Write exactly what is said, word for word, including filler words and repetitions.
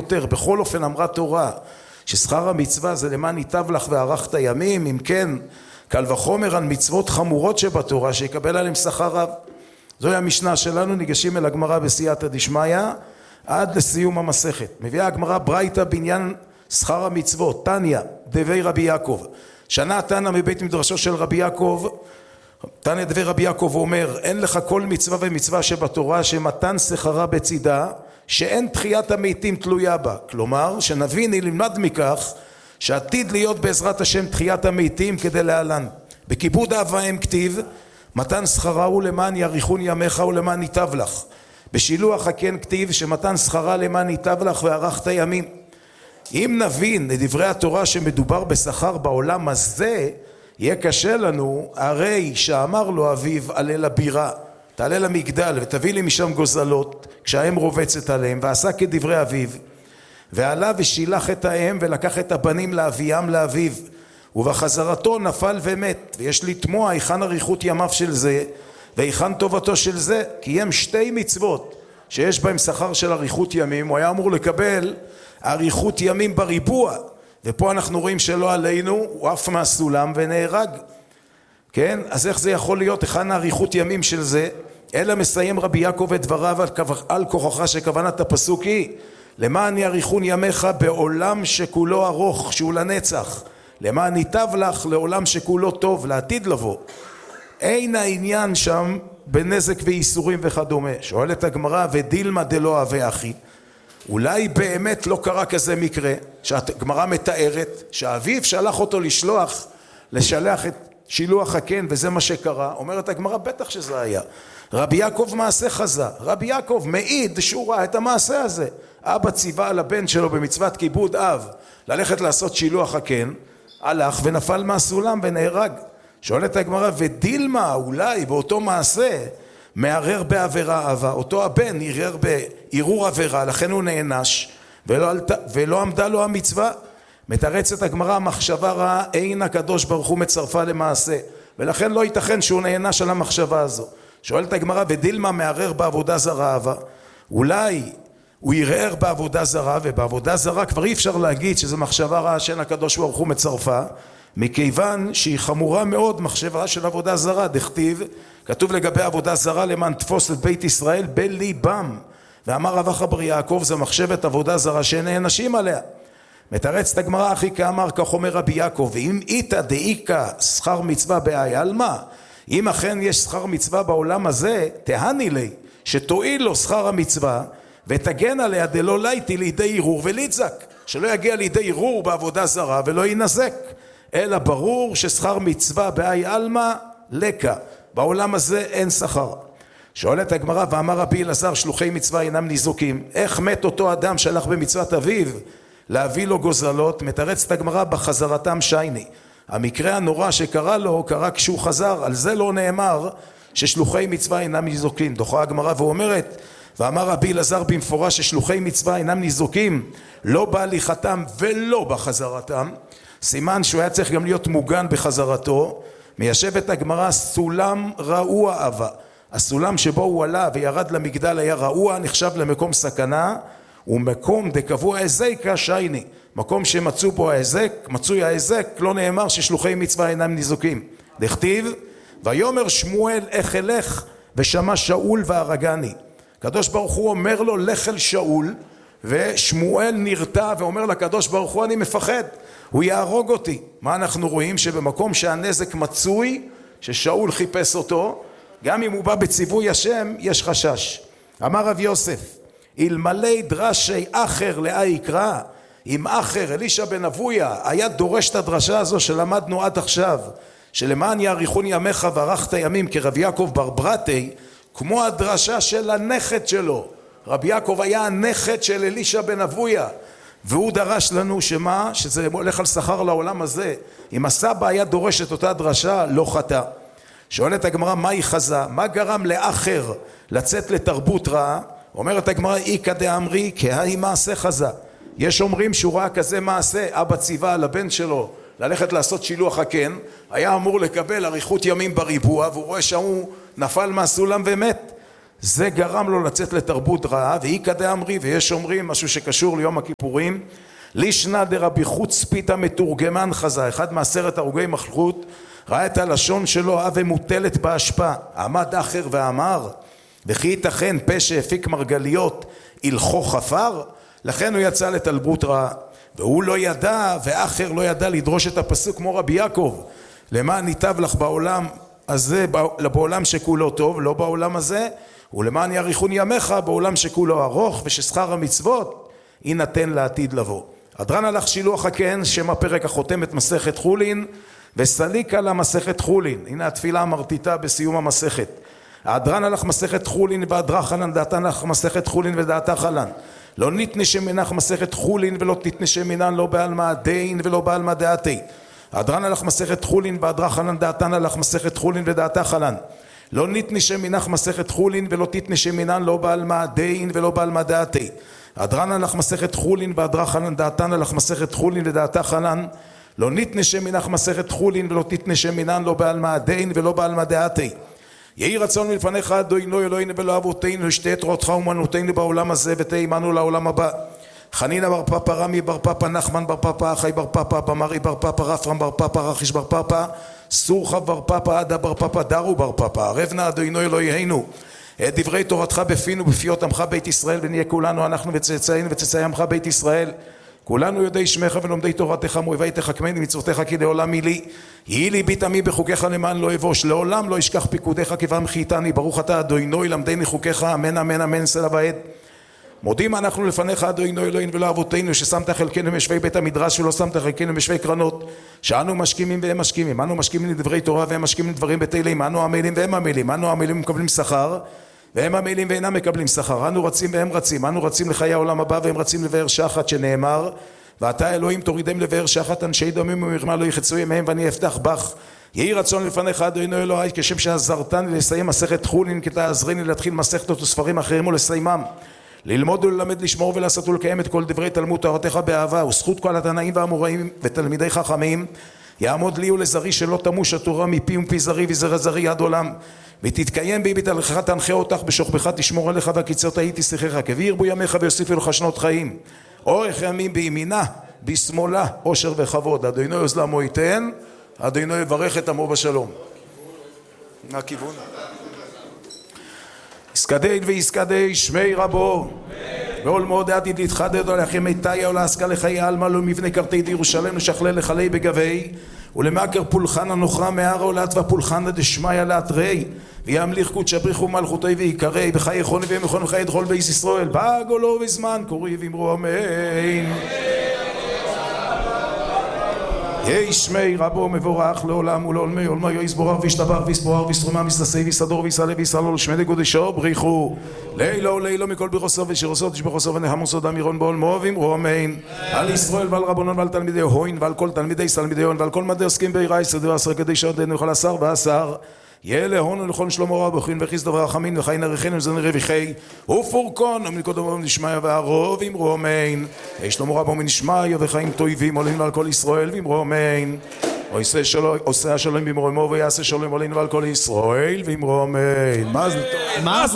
יותר. בכל אופן אמרה תורה ששכר המצווה זה למען ייטב לך וארכת ימים, אם כן קל וחומר על מצוות חמורות שבתורה שיקבל עליהם שכר רב. זוהי המשנה שלנו. ניגשים אל הגמרא בסייעתא דשמיא עד לסיום המסכת. מביאה הגמרא ברייתא בעניין שכר המצוות. תניא דבי רבי יעקב, שנה תנא מבית מדרשו של רבי יעקב. תניא דבי רבי יעקב אומר, אין לך כל מצווה ומצווה שבתורה שמתן שכרה בצידה, שאין תחיית המתים תלויה בה. כלומר שנבין נלמד מכך שעתיד להיות בעזרת השם תחיית המתים כדי להלן. בכיבוד אב ואם כתיב מתן שכרה הוא למען יאריכון ימיך ולמען ייטב לך. בשילוח הקן כתיב שמתן שכרה למען ייטב לך וארכת ימים. אם נבין לדברי התורה שמדובר בשכר בעולם הזה, יהיה קשה לנו. הרי שאמר לו אביו עלה לבירה, תעלה למגדל ותביא לי משם גוזלות כשהאם רובצת עליהם, ועשה כדברי אביו ועלה ושילח את האם ולקח את הבנים לאביים לאביו, ובחזרתו נפל ומת. ויש לתמוע היכן אריכות ימיו של זה והיכן טובתו של זה, כי הם שתי מצוות שיש בהם שכר של אריכות ימים. הוא היה אמור לקבל אריכות ימים בריבוע, ופה אנחנו רואים שלא עלינו, הוא עף מהסולם ונהרג. כן? אז איך זה יכול להיות? היכן האריכות ימים של זה? אלא מסיים רבי יעקב את דבריו על, על כוחך שכוונת הפסוק היא למען יאריכון ימיך בעולם שכולו ארוך שהוא לנצח, למען ייטב לך לעולם שכולו טוב לעתיד לבוא. אין העניין שם בנזק ואיסורים וכדומה. שואלת הגמרא, ודילמה דלא אהבה אחי, אולי באמת לא קרה כזה מקרה שהגמרא מתארת שהאביו שלח אותו לשלוח לשלח את שילוח הקן וזה מה שקרה? אומרת הגמרא, בטח שזה היה. רבי יעקב מעשה חזה, רבי יעקב מעיד שהוא ראה את המעשה הזה. אבא ציווה על הבן שלו במצוות כיבוד אב ללכת לעשות שילוח הקן, הלך ונפל מהסולם ונהרג. שואלת הגמרא, ודילמה אולי באותו מעשה מערער בעבירה אבה, אותו הבן ערער בערעור עבירה, לכן הוא נענש ולא, ולא עמדה לו המצווה. מתרצת הגמרא, מחשבה רעה אין הקדוש ברוך הוא מצרפה למעשה, ולכן לא ייתכן שהוא נענש על המחשבה הזו. שואלת הגמרא, ודילמה מערער בעבודה זרה אבה, אולי הוא ערער בעבודה זרה, ובעבודה זרה כבר אי אפשר להגיד שזה מחשבה רעה שאין הקדוש ברוך הוא מצרפה, מכיוון שהיא חמורה מאוד מחשבה של עבודה זרה. דכתיב, כתוב לגבי עבודה זרה, למען תפוס את בית ישראל בליבם, ואמר רב אחא בר יעקב, זה מחשבת עבודה זרה שנענשים עליה. מתרצת הגמרא, אחי כאמר כך אומר רבי יעקב, ואם איתא דאיכא שכר מצווה באי עלמא, אם אכן יש שכר מצווה בעולם הזה, תהני לי שתועיל לו שכר המצווה ותגן עליה דלא לייתי לידי ערעור וליצק, שלא יגיע לידי ערעור בעבודה זרה ולא ינזק, אלא ברור ששכר מצווה באי עלמא לקה, בעולם הזה אין שכר. שואלת הגמרא, ואמר רבי אלעזר שלוחי מצווה אינם ניזוקים, איך מת אותו אדם שהלך במצוות אביו להביא לו גוזלות? מתרצת הגמרא, בחזרתם שייני, המקרה הנורא שקרה לו קרה כשהוא חזר, על זה לא נאמר ששלוחי מצווה אינם ניזוקים. דוחה הגמרא ואומרת, ואמר רבי אלעזר במפורש ששלוחי מצווה אינם ניזוקים לא בהליכתם ולא בחזרתם, סימן שהוא היה צריך גם להיות מוגן בחזרתו. מיישבת הגמרא, סולם רעוע אבה, הסולם שבו הוא עלה וירד למגדל היה רעוע, נחשב למקום סכנה, ומקום דקבוע ההזק שייני, מקום שמצאו בו ההזק, מצוי ההזק, לא נאמר ששלוחי מצווה אינם ניזוקים. דכתיב, ויאמר שמואל איך אלך ושמע שאול והרגני. הקדוש ברוך הוא אומר לו לך אל שאול, ושמואל נרתע ואומר לקדוש ברוך הוא, אני מפחד, הוא יהרוג אותי. מה אנחנו רואים? שבמקום שהנזק מצוי, ששאול חיפש אותו, גם אם הוא בא בציווי השם יש חשש. אמר רב יוסף, אלמלא דרשי אחר לאי יקרא, אם אחר אלישע בן אבויה היה דורש את הדרשה הזו שלמדנו עד עכשיו, שלמען יאריכון ימיך וארכת ימים כרב יעקב בר ברתי, כמו הדרשה של הנכד שלו. רבי יעקב היה הנכד של אלישע בן אבויה, והוא דרש לנו שמה? שזה הולך על שכר לעולם הזה. אם הסבא היה דורש את אותה דרשה, לא חטא. שואלת הגמרא, מהי חזה? מה גרם לאחר לצאת לתרבות רעה? אומרת הגמרא, איקא דאמרי כהאי מעשה חזה. יש אומרים שהוא ראה כזה מעשה, אבא ציווה על הבן שלו ללכת לעשות שילוח הקן, היה אמור לקבל אריכות ימים בריבוע, והוא רואה שהוא נפל מהסולם ומת. זה גרם לו לצאת לתרבות רעה, ואיכא דאמרי, ויש אומרים משהו שקשור ליום הכיפורים, לישנא דרבי חוצפית המתורגמן חזה, אחד מעשרת הרוגי מלכות, ראה את הלשון שלו הווה מוטלת באשפה, עמד אחר ואמר, וכי ייתכן פה שהפיק מרגליות הלכו חפר, לכן הוא יצא לתרבות רעה, והוא לא ידע ואחר לא ידע לדרוש את הפסוק כמו רבי יעקב, למען ייטב לך בעולם הזה, בעולם שכולו טוב, לא בעולם הזה, ולמען יאריכון ימיך בעולם שכולו ארוך, וששכר המצוות יינתן לעתיד לבוא. הדרן הלך שילוח הקן, שם הפרק החותם את מסכת חולין, וסליקה למסכת חולין. הנה התפילה המרטיטה בסיום המסכת. הדרן הלך מסכת חולין והדרך חלן, דעתן הלך מסכת חולין ודעתה חלן. לא ניתנה שמנך מסכת חולין ולא תתנה שמנן, לא בעלמא דין ולא בעלמא דעתי. הדרן הלך מסכת חולין והדרך חלן, דעתן הלך מסכת חולין ודעתה חלן. לא ניתנה שמנך מסכת חולין ולא תתנה שמנן, לא בעלמא דין ולא בעלמא דעתי. הדרן הלך מסכת חולין והדרך חלן, דעתן הלך מסכת חולין ודעתה חלן. לא ניתנה שמנך מסכת חולין ולא תתנה שמנן, לא בעלמא דין ולא בעלמא דעתי. יהי רצון מלפניך אדוני אלוהינו ולא אבותינו, שתהיה תורתך אומנותנו בעולם הזה ותהיה עמנו לעולם הבא. חנינא בר פפא, רמי בר פפא, נחמן בר פפא, אחי בר פפא, במרי בר פפא, רפרם בר פפא, רחיש בר פפא, סורחה בר פפא, עדה בר פפא, דרו בר פפא. ערב נא אדוני אלוהינו את דברי תורתך בפינו בפיות עמך בית ישראל, ונהיה כולנו אנחנו וצאצאינו וצאצאי עמך בית ישראל, כולנו יודעי שמך ולומדי תורתך, מאוהבי תחכמני מצוותיך כי לעולם היא לי. יהי לי בי תמי בחוקיך למען לא אבוש, לעולם לא אשכח פיקודיך כי בם חייתני. ברוך אתה אדוני למדני חוקיך, אמן אמן אמן סלע ועד. מודים אנחנו לפניך אדוני אלוהינו ולא אבותינו, ששמת חלקנו משבי בית המדרש ולא שמת חלקנו משבי קרנות, שאנו משכימים והם משכימים, אנו משכימים לדברי תורה והם משכימים לדברים בתהילים, אנו עמלים והם עמלים, אנו עמלים ומקבלים שכר והם עמלים ואינם מקבלים שכר, אנו רצים והם רצים, אנו רצים לחיי העולם הבא והם רצים לבאר שחת, שנאמר ואתה אלוהים תורידם לבאר שחת, אנשי דמים ומרמה לא יחצו ימיהם ואני אפתח בך. יהי רצון לפניך אדוני אלוהי, כשם שעזרתני לסיים מסכת חולין, כי תעזרני להתחיל מסכתות וספרים אחרים ולסיימם, ללמוד וללמד, לשמור ולעשות ולקיים את כל דברי תלמוד תורתך באהבה, וזכות כל התנאים והאמוראים ותלמידי חכמים יעמוד לי ולזרי, שלא תמוש התורה מפי ומפי זרי וזרע זרי עד עולם, ותתקיים בי בתהלכך, תנחה אותך בשוכבך, תשמור עליך והקיצות ההיא תשיחך, כי ירבו ימיך ויוסיפו לך שנות חיים, אורך ימים בימינה בשמאלה עושר וכבוד. אדוני עוז לעמו ייתן, אדוני יברך את עמו בשלום. מה הכיוון? יסקדש ויסקדש שמי רבו ועול מאוד עתיד להתחדד עליכם מיתיה ולעסקה לחיי אלמה לו מבנה קרתי דירושלם לשכלל לחלי בגבי ולמאקר פולחן הנוכרה מהר עולת והפולחן דשמיא לאתרי וימליך קודש בריחו מלכותי ויקרי בחיי חוני ומכון וחיי דחול בייס ישראל בגולו בזמן קורי ואמרו אמן. יהי שמי רבו מבורך לעולם ולעולמי עולמו יסבורך וישתבח ויסבורך ויסתרומה ויסתסי ויסתדור ויסעלה ויסעלו לשמי דקודשו בריחו לילה ולילה מכל בריחוסו ושירוסו תשבחוסו ונחמוסו דמירון בעולמו ואמרו אמן. על ישראל ועל רבונון ועל תלמידי הוין ועל כל תלמידי סלמידי הוין ועל כל מדי עוסקים בעירה יסודו עשר כדי שעודנו יכל עשר ועשר יהיה להון ולכון שלמה רב וכין וחיסדו ורחמין וחין עריכין וזן רוויחי ופורקון ומנקוד אמרו נשמע והרוב אמרו אמן. שלמה רב אמרו נשמע וחיים טויבים עולים על כל ישראל ואמרו אמן. עושה השלום במרומו ויעשה שלום עלינו ועל כל ישראל ואמרו אמן. מה זה?